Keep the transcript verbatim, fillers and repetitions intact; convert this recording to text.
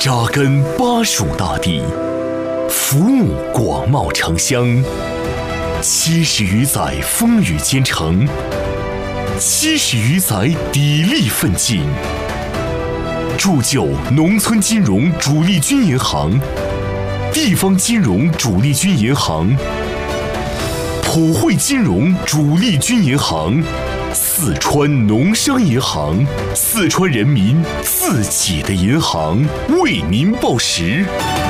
扎根巴蜀大地，服务广袤城乡，七十余载风雨兼程，七十余载砥砺奋进，铸就农村金融主力军银行、地方金融主力军银行、普惠金融主力军银行、四川农商银行，四川人民自己的银行，为民报时。